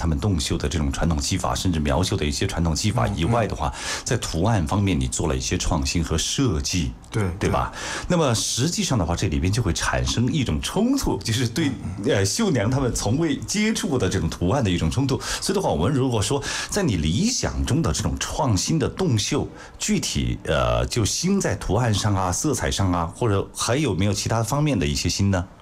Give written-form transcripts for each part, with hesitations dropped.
他们洞绣的这种传统技法，甚至苗绣的一些传统技法以外的话，在图案方面你做了一些创新和设计，对吧？那么实际上的话，这里边就会产生一种冲突，就是对绣娘他们从未接触过的这种图案的一种冲突。所以的话，我们如果说在你理想中的这种创新的洞绣，具体就新在图案上啊、色彩上啊，或者还有没有其他方面的一些新呢？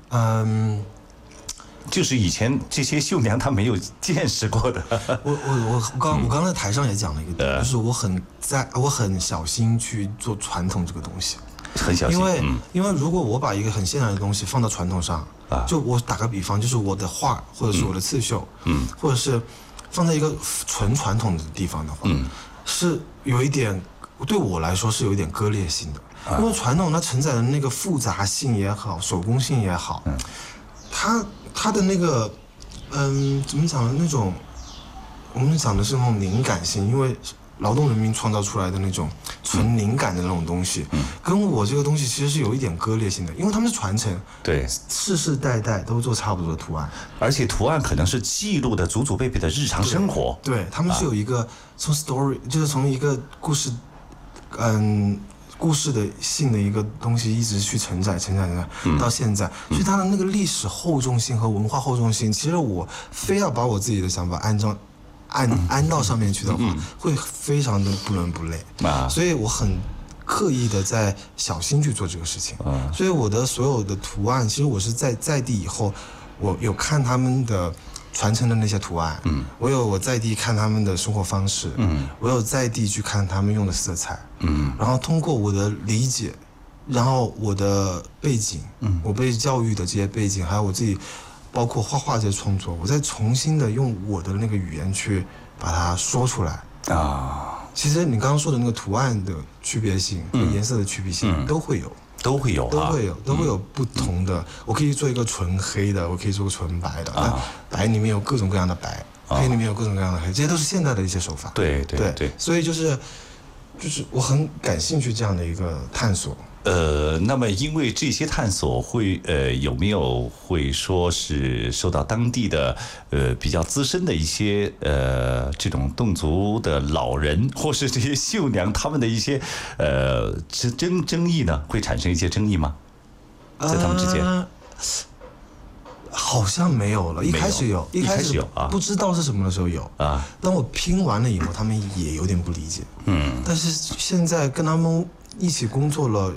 就是以前这些绣娘她没有见识过的。 我刚才台上也讲了一个点，就是我很小心去做传统这个东西， 很小心， 因为如果我把一个很现代的东西放到传统上，就我打个比方，就是我的画或者是我的刺绣，或者是放在一个纯传统的地方的话，是有一点对我来说是有一点割裂性的，因为传统它承载的那个复杂性也好，手工性也好，它的那个怎么讲呢？那种我们讲的是那种灵感性，因为劳动人民创造出来的那种纯灵感的那种东西，跟我这个东西其实是有一点割裂性的，因为他们是传承， 对， 世世代代都做差不多的图案， 而且图案可能是记录的祖祖辈辈的日常生活， 对，他们是有一个从 story，就是从一个故事，故事的性的一个东西一直去承载到现在，所以它的那个历史厚重性和文化厚重性，其实我非要把我自己的想法安到上面去的话，会非常的不伦不类所以我很刻意的在小心去做这个事情所以我的所有的图案，其实我是在地以后，我有看他们的传承的那些图案，我在地看他们的生活方式，我有在地去看他们用的色彩，然后通过我的理解，然后我的背景，我被教育的这些背景，还有我自己包括画画这些创作，我再重新的用我的那个语言去把它说出来其实你刚刚说的那个图案的区别性和颜色的区别性都会有。都会有不同的。我可以做一个纯黑的，我可以做个纯白的，但白里面有各种各样的白，黑里面有各种各样的黑，这些都是现代的一些手法。 对， 所以就是我很感兴趣这样的一个探索。 那么因为这些探索会有没有会说是受到当地的比较资深的一些这种侗族的老人或是这些绣娘他们的一些争议呢？会产生一些争议吗？在他们之间？ 好像没有了，一开始有不知道是什么的时候有当我拼完了以后，他们也有点不理解。但是现在跟他们一起工作了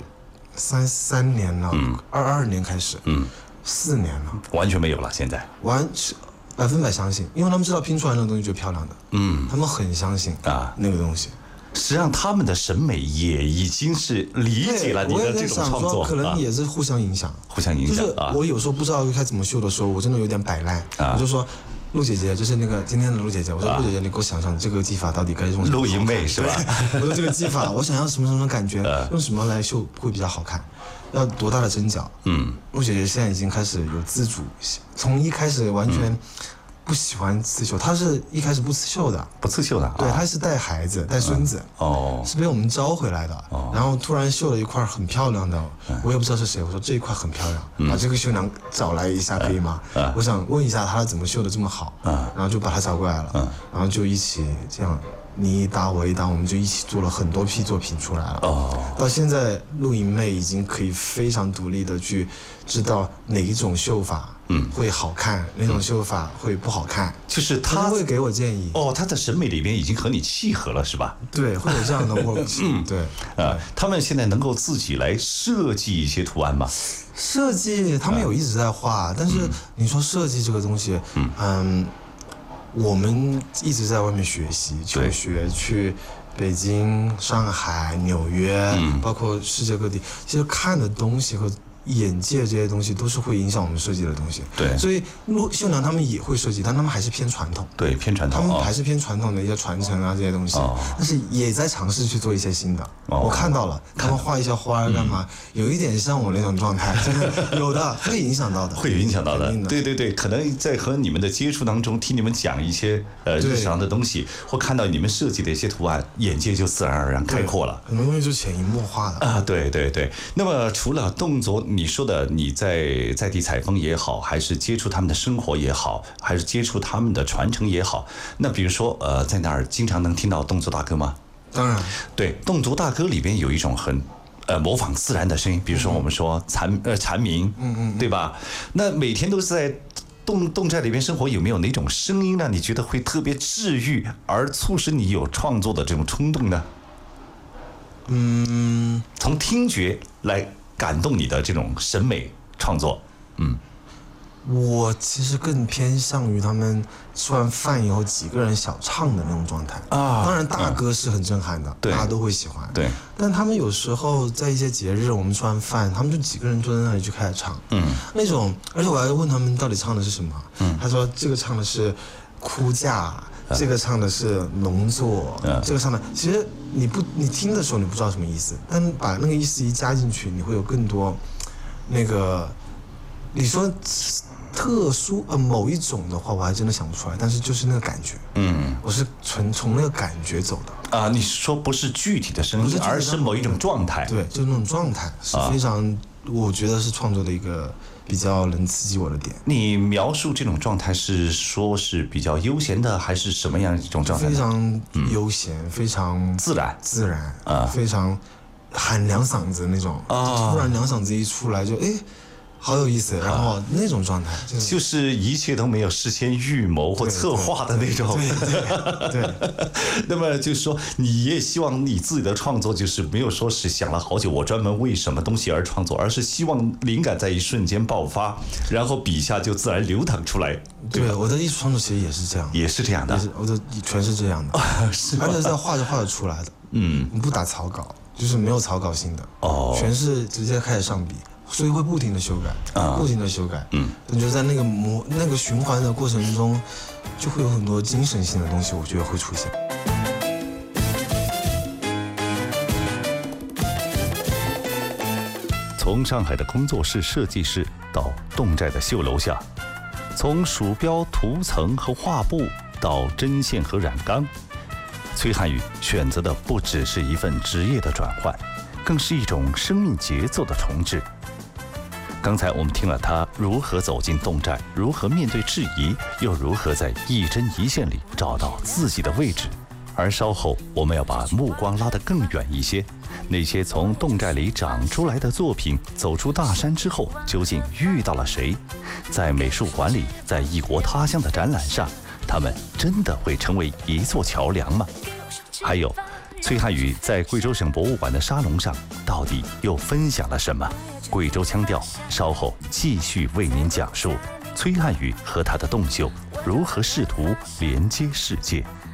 3年了，22年开始，4年了， 完全没有了。现在 100%相信，因为他们知道拼出来的东西就是漂亮的，他们很相信那个东西。 实际上他们的审美也已经是理解了你的这种创作， 可能也是互相影响。就是我有时候不知道该怎么绣的时候，我真的有点摆烂，我就说。陆姐姐就是那个今天的陆姐姐，我说陆姐姐，你给我想想这个技法到底该用什么？ 陆莹妹是吧？ 我说这个技法，我想要什么感觉，用什么来绣会比较好看？要多大的针脚？陆姐姐现在已经开始有自主，从一开始完全不喜欢刺绣，她是一开始不刺绣的，对，她是带孩子带孙子，是被我们招回来的，然后突然绣了一块很漂亮的，我也不知道是谁，我说这一块很漂亮，把这个绣娘找来一下可以吗？我想问一下她怎么绣的这么好，然后就把她找过来了，然后就一起这样你一搭我一搭，我们就一起做了很多批作品出来了。到现在陆莹妹已经可以非常独立的去知道哪一种绣法会好看，哪种绣法会不好看， 就是她会给我建议。 她的审美里边已经和你契合了，是吧？ 对，会有这样的默契。对， 他们现在能够自己来设计一些图案吗？ 设计他们有一直在画，但是你说设计这个东西，我们一直在外面学习求学，去北京、上海、纽约，包括世界各地，其实看的东西和眼界这些东西都是会影响我们设计的东西。 对， 所以绣娘他们也会设计，但他们还是偏传统。 对，偏传统。 他们还是偏传统的一些传承啊这些东西，但是也在尝试去做一些新的。我看到了，他们画一些花干嘛，有一点像我那种状态，真的有的会影响到的， 会影响到的。对，可能在和你们的接触当中，听你们讲一些日常的东西，或看到你们设计的一些图案，眼界就自然而然开阔了。 很多东西就潜移默化的对。那么除了侗族你说的，你在地采风也好，还是接触他们的生活也好，还是接触他们的传承也好，那比如说在那儿经常能听到侗族大歌吗？ 当然， 对，侗族大歌里边有一种很模仿自然的声音，比如说我们说蝉鸣，对吧？那每天都是在侗寨里边生活，有没有哪种声音让你觉得会特别治愈，而促使你有创作的这种冲动呢？从听觉来感动你的这种审美创作， 我其实更偏向于他们吃完饭以后几个人小唱的那种状态啊。当然大歌是很震撼的，大家都会喜欢。 对， 但他们有时候在一些节日，我们吃完饭，他们就几个人坐在那里就开始唱，那种，而且我还问他们到底唱的是什么，他说这个唱的是哭嫁，这个唱的是农作，这个唱的，其实你听的时候你不知道什么意思，但把那个意思一加进去，你会有更多那个，你说特殊某一种的话，我还真的想不出来，但是就是那个感觉，我是纯从那个感觉走的啊。你说不是具体的声音，而是某一种状态， 对，就是那种状态是非常，我觉得是创作的一个比较能刺激我的点。 你描述这种状态是说是比较悠闲的，还是什么样一种状态？ 非常悠闲，非常自然啊，非常喊两嗓子那种，突然两嗓子一出来就好有意思，然后那种状态就是一切都没有事先预谋或策划的那种。 对。 那么就是说，你也希望你自己的创作就是没有说是想了好久，我专门为什么东西而创作，而是希望灵感在一瞬间爆发，然后笔下就自然流淌出来。 对，我的艺术创作其实也是这样， 也是这样的， 我的全是这样的，是，而且是画着画着出来的。你不打草稿，就是没有草稿性的，全是直接开始上笔。所以会不停的修改，不停的修改，你就在那个循环的过程中，就会有很多精神性的东西，我觉得会出现。 从上海的工作室设计师到侗寨的绣楼下，从鼠标涂层和画布到针线和染缸，崔汉宇选择的不只是一份职业的转换，更是一种生命节奏的重置。刚才我们听了他如何走进侗寨，如何面对质疑，又如何在一针一线里找到自己的位置。而稍后我们要把目光拉得更远一些，那些从侗寨里长出来的作品走出大山之后，究竟遇到了谁？在美术馆里，在异国他乡的展览上，他们真的会成为一座桥梁吗？还有，崔汉宇在贵州省博物馆的沙龙上到底又分享了什么？贵州腔调，稍后继续为您讲述崔汉宇和他的侗绣如何试图连接世界。